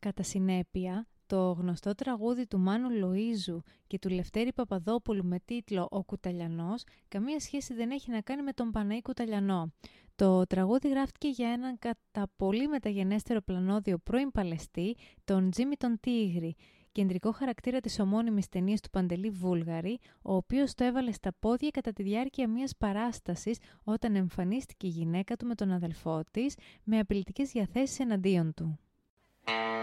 Κατά συνέπεια, το γνωστό τραγούδι του Μάνου Λοΐζου και του Λευτέρη Παπαδόπουλου με τίτλο «Ο Κουταλιανός» καμία σχέση δεν έχει να κάνει με τον Παναή Κουταλιανό. Το τραγούδι γράφτηκε για έναν κατά πολύ μεταγενέστερο πλανόδιο πρώην παλαιστή, τον Τζίμι τον Τίγρη, κεντρικό χαρακτήρα της ομώνυμης ταινίας του Παντελή Βούλγαρη, ο οποίος το έβαλε στα πόδια κατά τη διάρκεια μιας παράστασης όταν εμφανίστηκε η γυναίκα του με τον αδελφό της με απειλητικές διαθέσεις εναντίον του.